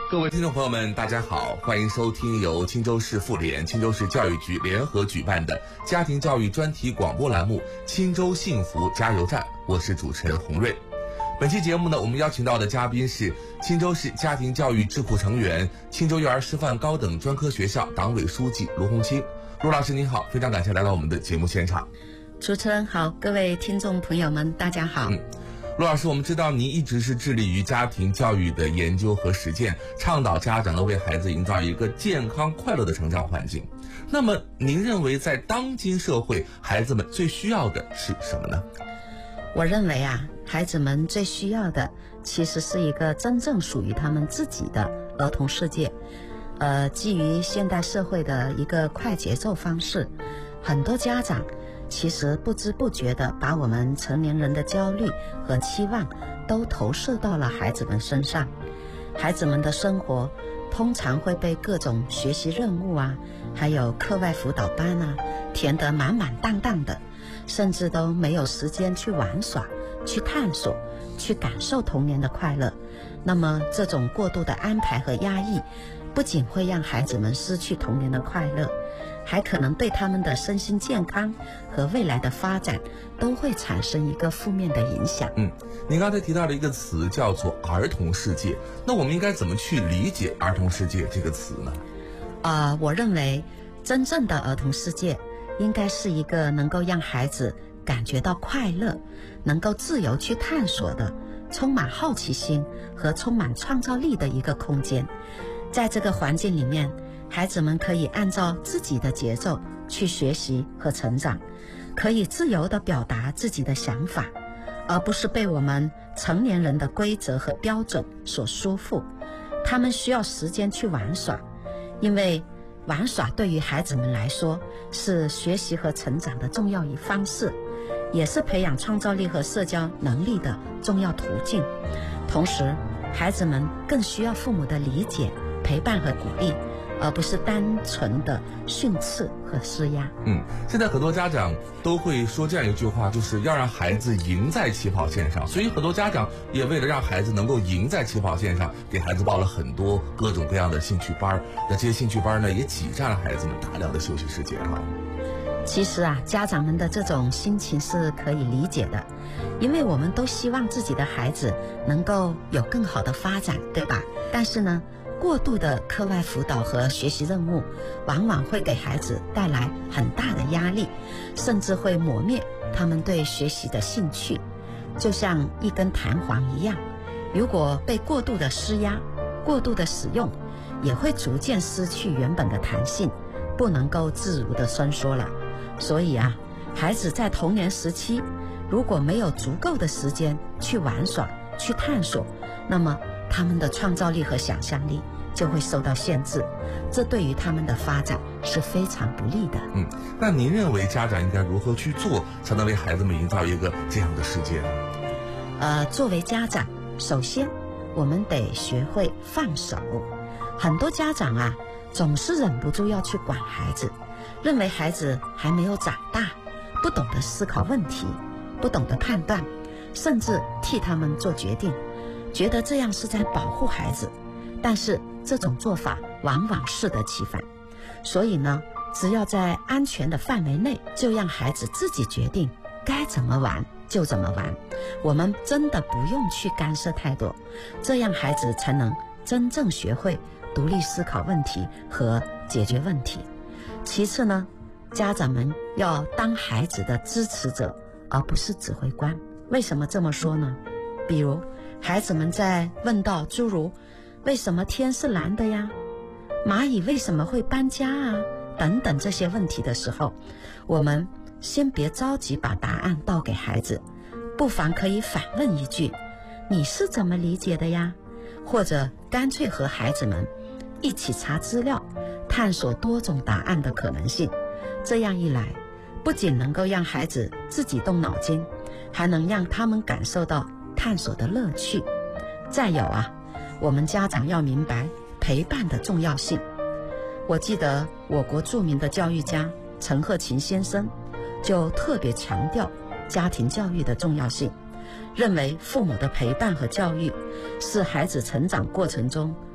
各位听众朋友们，大家好，欢迎收听由青州市妇联、青州市教育局联合举办的家庭教育专题广播栏目《青州幸福加油站》，我是主持人洪瑞。本期节目呢，我们邀请到的嘉宾是青州市家庭教育智库成员、青州幼儿师范高等专科学校党委书记卢红清。卢老师您好，非常感谢来到我们的节目现场。 主持人好，各位听众朋友们大家好。 卢老师，我们知道您一直是致力于家庭教育的研究和实践，倡导家长呢为孩子营造一个健康快乐的成长环境。那么您认为在当今社会，孩子们最需要的是什么呢？ 我认为孩子们最需要的其实是一个真正属于他们自己的儿童世界。基于现代社会的一个快节奏方式，很多家长其实不知不觉地把我们成年人的焦虑和期望都投射到了孩子们身上。孩子们的生活通常会被各种学习任务还有课外辅导班填得满满当当的，甚至都没有时间去玩耍、去探索、去感受童年的快乐。那么这种过度的安排和压抑，不仅会让孩子们失去童年的快乐，还可能对他们的身心健康和未来的发展都会产生一个负面的影响。 您刚才提到了一个词叫做儿童世界，那我们应该怎么去理解儿童世界这个词呢？ 我认为真正的儿童世界应该是一个能够让孩子感觉到快乐，能够自由去探索的，充满好奇心和充满创造力的一个空间。在这个环境里面，孩子们可以按照自己的节奏去学习和成长，可以自由地表达自己的想法，而不是被我们成年人的规则和标准所束缚。他们需要时间去玩耍，因为玩耍对于孩子们来说是学习和成长的重要一方式，也是培养创造力和社交能力的重要途径。同时，孩子们更需要父母的理解、陪伴和鼓励，而不是单纯的训斥和施压。 现在很多家长都会说这样一句话，就是要让孩子赢在起跑线上。所以很多家长也为了让孩子能够赢在起跑线上，给孩子报了很多各种各样的兴趣班。那这些兴趣班呢，也挤占了孩子们大量的休息时间。 其实家长们的这种心情是可以理解的，因为我们都希望自己的孩子能够有更好的发展，对吧？但是呢，过度的课外辅导和学习任务往往会给孩子带来很大的压力，甚至会磨灭他们对学习的兴趣。就像一根弹簧一样，如果被过度的施压、过度的使用，也会逐渐失去原本的弹性，不能够自如的伸缩了。所以孩子在童年时期如果没有足够的时间去玩耍、去探索，那么他们的创造力和想象力就会受到限制，这对于他们的发展是非常不利的。 那您认为家长应该如何去做，才能为孩子们营造一个这样的世界呢？ 作为家长，首先我们得学会放手。很多家长总是忍不住要去管孩子，认为孩子还没有长大，不懂得思考问题，不懂得判断，甚至替他们做决定，觉得这样是在保护孩子。但是这种做法往往适得其反。所以呢，只要在安全的范围内，就让孩子自己决定该怎么玩就怎么玩，我们真的不用去干涉太多，这样孩子才能真正学会独立思考问题和解决问题。其次呢，家长们要当孩子的支持者，而不是指挥官。为什么这么说呢？比如孩子们在问到诸如为什么天是蓝的呀？蚂蚁为什么会搬家等等这些问题的时候，我们先别着急把答案倒给孩子，不妨可以反问一句：你是怎么理解的呀？或者干脆和孩子们一起查资料，探索多种答案的可能性。这样一来，不仅能够让孩子自己动脑筋，还能让他们感受到探索的乐趣。再有我们家长要明白陪伴的重要性。我记得我国著名的教育家陈鹤琴先生就特别强调家庭教育的重要性，认为父母的陪伴和教育是孩子成长过程中